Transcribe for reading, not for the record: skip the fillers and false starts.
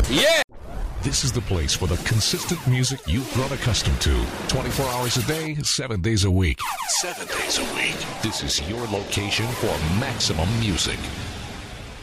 Yeah! This is the place for the consistent music you've grown accustomed to. 24 hours a day, 7 days a week. 7 days a week. This is your location for maximum music.